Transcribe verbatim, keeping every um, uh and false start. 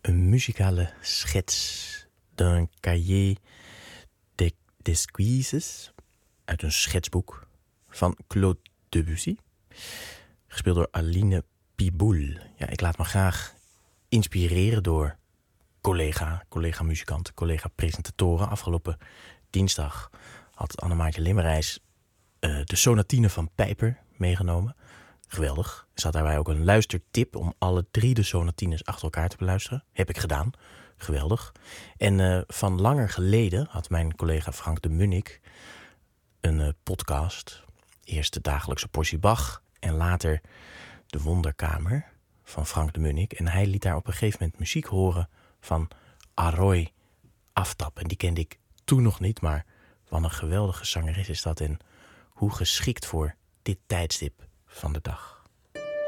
een muzikale schets d'un cahier d'esquisses uit een schetsboek van Claude Debussy, gespeeld door Aline Piboul. Ja, ik laat me graag inspireren door collega, collega-muzikanten, collega-presentatoren. Afgelopen dinsdag had Annemaatje Limmerijs uh, de sonatine van Pijper meegenomen. Geweldig. Er zat daarbij ook een luistertip om alle drie de sonatines achter elkaar te beluisteren. Heb ik gedaan. Geweldig. En uh, van langer geleden had mijn collega Frank de Munnik een uh, podcast. Eerst de dagelijkse portie Bach en later de Wonderkamer van Frank de Munnik. En hij liet daar op een gegeven moment muziek horen van Aroy Aftap. En die kende ik toen nog niet, maar wat een geweldige zangeres is dat en hoe geschikt voor dit tijdstip van de dag.